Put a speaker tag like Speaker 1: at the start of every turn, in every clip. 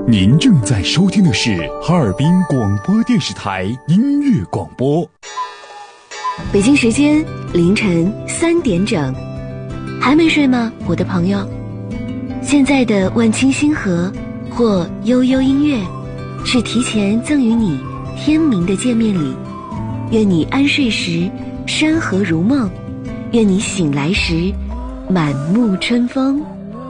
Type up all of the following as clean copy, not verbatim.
Speaker 1: 您正在收听的是哈尔滨广播电视台音乐广播。
Speaker 2: 北京时间凌晨3点整，还没睡吗，我的朋友？现在的万青星河或悠悠音乐，是提前赠予你天明的见面礼。愿你安睡时山河如梦，愿你醒来时满目春风。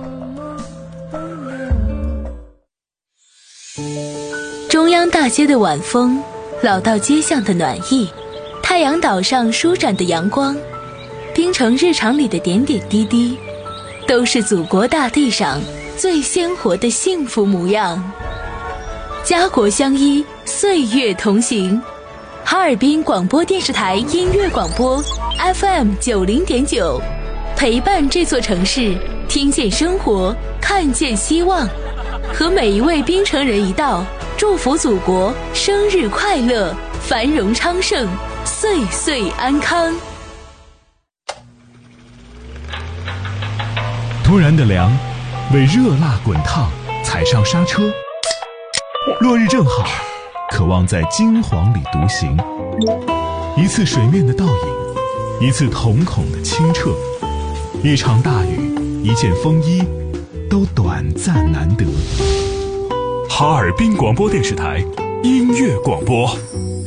Speaker 3: 中央大街的晚风，老道街巷的暖意，太阳岛上舒展的阳光，滨城日常里的点点滴滴，都是祖国大地上最鲜活的幸福模样。家国相依，岁月同行。哈尔滨广播电视台音乐广播 FM90.9，陪伴这座城市，听见生活，看见希望。和每一位滨城人一道，祝福祖国生日快乐，繁荣昌盛，岁岁安康。
Speaker 1: 突然的凉，为热辣滚烫踩上刹车。落日正好，渴望在金黄里独行。一次水面的倒影，一次瞳孔的清澈，一场大雨，一件风衣，都短暂难得。哈尔滨广播电视台音乐广播。